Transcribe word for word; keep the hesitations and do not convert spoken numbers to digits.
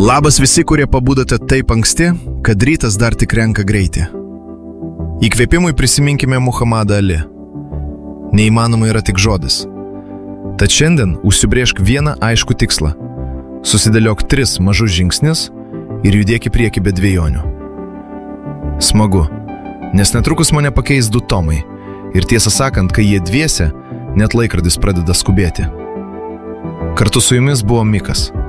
Labas visi, kurie pabudote taip anksti, kad rytas dar tik renka greitį. Įkvėpimui prisiminkime Muhamadą Ali. Neįmanoma yra tik žodis. Tad šiandien užsibrėžk vieną aiškų tikslą. Susidėliok tris mažus žingsnis ir judėk į priekį be dvejonių. Smagu, nes netrukus mane pakeis du Tomai. Ir tiesą sakant, kai jie dviese, net laikrodis pradeda skubėti. Kartu su jumis buvo Mikas.